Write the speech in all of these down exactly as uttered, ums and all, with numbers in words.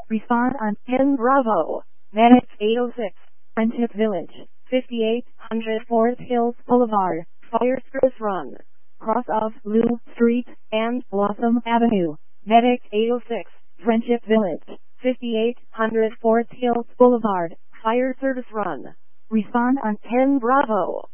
Respond on ten Bravo. Medic eight oh six. Friendship Village. fifty-eight hundred Forest Hills Boulevard. Fire service run. Cross of Lou Street and Blossom Avenue. Medic eight oh six. Friendship Village. fifty-eight hundred Forest Hills Boulevard. Fire service run. Respond on ten Bravo.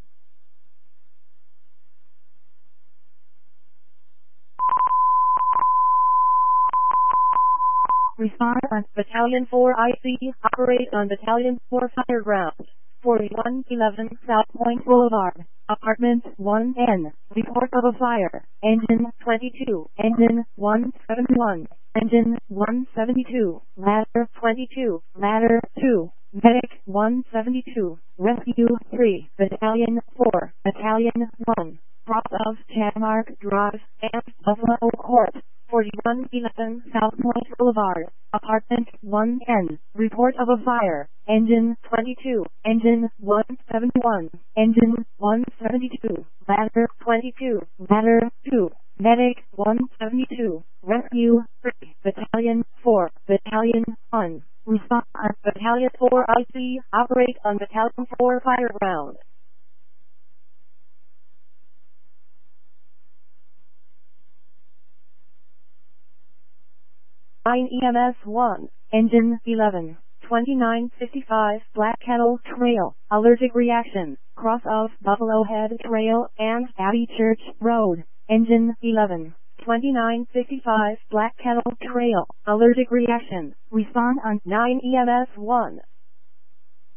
Respond on Battalion four I C. Operate on Battalion four Fireground. forty-one eleven South Point Boulevard. Apartment one N. Report of a fire. Engine twenty-two. Engine one seventy-one. Engine one seventy-two. Ladder twenty-two. Ladder two. Medic one seventy-two. Rescue three. Battalion four. Battalion one. Cross of Chatmark Drive and Buffalo Court. forty-one eleven South Point Boulevard. Apartment one N. Report of a fire. Engine twenty-two. Engine one seventy-one. Engine one seventy-two. Ladder twenty-two. Ladder two. Medic one seventy-two. Rescue three. Battalion four. Battalion one. Respond on Battalion four I C. Operate on Battalion four Fireground. nine E M S one. Engine eleven. twenty-nine fifty-five Black Kettle Trail. Allergic reaction. Cross of Buffalo Head Trail and Abbey Church Road. Engine eleven. twenty-nine fifty-five Black Kettle Trail. Allergic reaction. Respond on nine E M S one.